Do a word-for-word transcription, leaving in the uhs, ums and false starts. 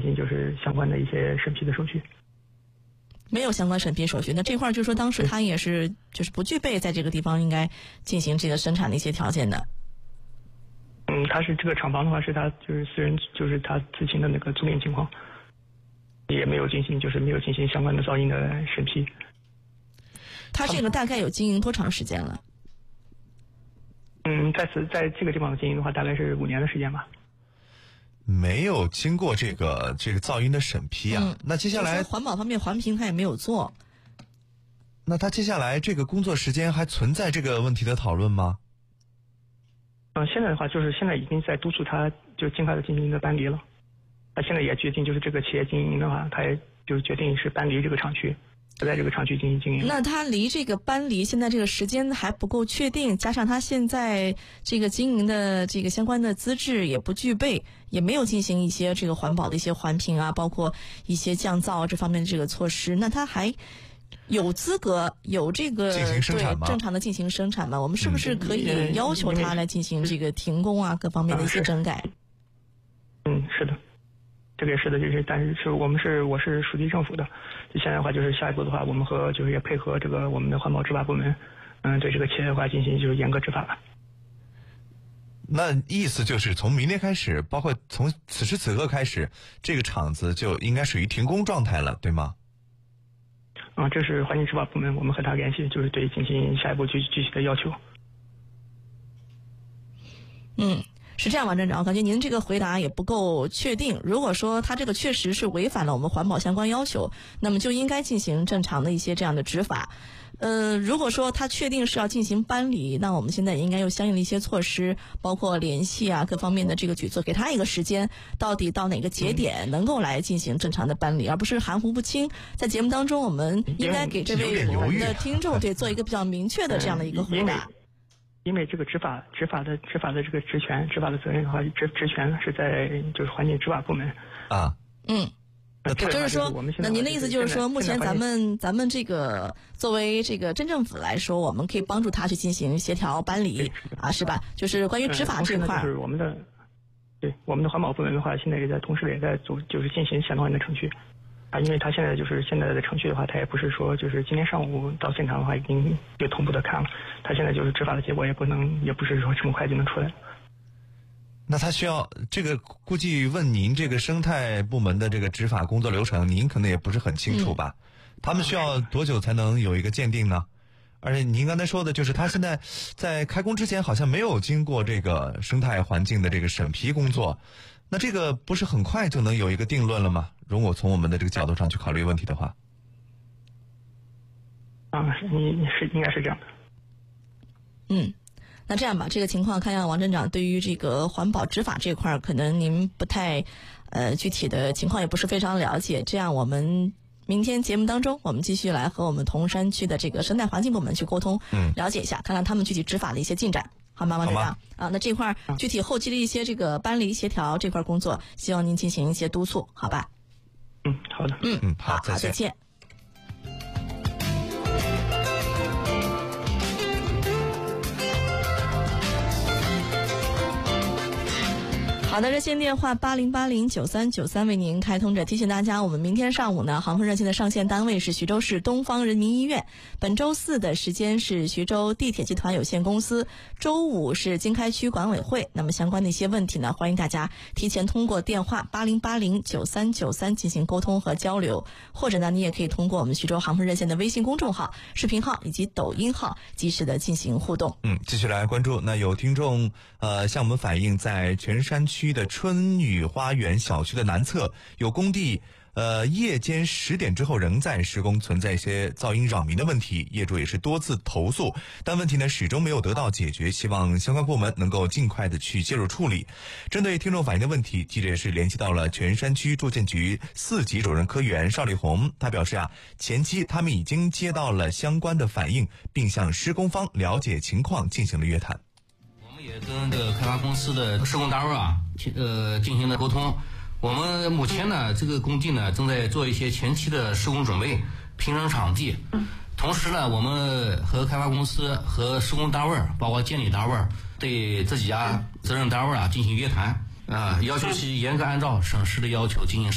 行就是相关的一些审批的手续。 没有相关审批手续，那这块就是说当时他也是就是不具备在这个地方应该进行这个生产的一些条件的。 嗯，他是这个厂房的话是他就是私人就是他自行的那个租赁情况，也没有进行就是没有进行相关的噪音的审批。 他这个大概有经营多长时间了？ 嗯，在此在这个地方的经营的话，大概是五年的时间吧。 没有经过这个这个噪音的审批啊， 嗯、 那接下来环保方面环评他也没有做。 那他接下来这个工作时间还存在这个问题的讨论吗？ 嗯、呃，现在的话就是现在已经在督促他就尽快的进行一个搬离了。他现在也决定就是这个企业经营的话，他也就是决定是搬离这个厂区。不在这个厂区进行经营。 那他离这个搬离现在这个时间还不够确定，加上他现在这个经营的这个相关的资质也不具备，也没有进行一些这个环保的一些环评啊，包括一些降噪这方面的这个措施，那他还有资格有这个进行生产吗？ 对正常的进行生产吗？我们是不是可以要求他来进行这个停工啊，各方面的一些整改？ 嗯，是的。这个也是的，就是但是是我们是我是属地政府的，就现在的话就是下一步的话，我们和就是也配合这个我们的环保执法部门，嗯，对这个企业的话进行就是严格执法了。 那意思就是从明天开始，包括从此时此刻开始，这个厂子就应该属于停工状态了，对吗？ 啊，这是环境执法部门，我们和他联系，就是对进行下一步具具体的要求。 嗯。是这样，王站长，我感觉您这个回答也不够确定。如果说他这个确实是违反了我们环保相关要求，那么就应该进行正常的一些这样的执法。呃，如果说他确定是要进行搬离，那我们现在也应该有相应的一些措施，包括联系啊各方面的这个举措，给他一个时间，到底到哪个节点能够来进行正常的搬离，而不是含糊不清。在节目当中，我们应该给这位我们的听众对做一个比较明确的这样的一个回答。 因为这个执法执法的执法的这个职权执法的责任的话，职职权是在就是环境执法部门啊。 嗯，就是说，那您的意思就是说，目前咱们咱们这个作为这个镇政府来说，我们可以帮助他去进行协调搬离啊，是吧？就是关于执法这块， 就是我们的对我们的环保部门的话，现在也在同时也在做，就是进行相关的程序。啊，因为他现在就是现在的程序的话，他也不是说就是今天上午到现场的话已经就同步的看了，他现在就是执法的结果也不能也不是说这么快就能出来。 那他需要这个估计问您这个生态部门的这个执法工作流程，您可能也不是很清楚吧？嗯、他们需要多久才能有一个鉴定呢？而且您刚才说的就是他现在在开工之前好像没有经过这个生态环境的这个审批工作。那这个不是很快就能有一个定论了吗？如果从我们的这个角度上去考虑问题的话， 啊，你你是应该是这样的。 嗯，那这样吧，这个情况看样王镇长对于这个环保执法这块，可能您不太呃具体的情况也不是非常了解。这样我们明天节目当中，我们继续来和我们铜山区的这个生态环境部门去沟通， 嗯， 了解一下，看看他们具体执法的一些进展。好吗，王站长啊？那这块具体后期的一些这个搬离协调这块工作，希望您进行一些督促，好吧？ 嗯，好的。 嗯嗯，好， 好，再见。好的，热线电话八零八零九三九三为您开通着。提醒大家，我们明天上午呢，航空热线的上线单位是徐州市东方人民医院。本周四的时间是徐州地铁集团有限公司，周五是经开区管委会。那么相关的一些问题呢，欢迎大家提前通过电话八零八零九三九三进行沟通和交流，或者呢，你也可以通过我们徐州航空热线的微信公众号、视频号以及抖音号及时的进行互动。 嗯，继续来关注。那有听众呃向我们反映，在泉山区的春雨花园小区的南侧有工地，呃，夜间十点之后仍在施工，存在一些噪音扰民的问题，业主也是多次投诉，但问题呢始终没有得到解决，希望相关部门能够尽快的去介入处理。针对听众反映的问题，记者也是联系到了泉山区住建局四级主任科员邵丽红，他表示啊，前期他们已经接到了相关的反映，并向施工方了解情况进行了约谈。 我们也跟这个开发公司的施工单位啊，呃，进行了沟通。我们目前呢，这个工地呢正在做一些前期的施工准备，平整场地。同时呢，我们和开发公司和施工单位，包括监理单位，对这几家责任单位啊进行约谈，啊、呃，要求其严格按照省市的要求进行。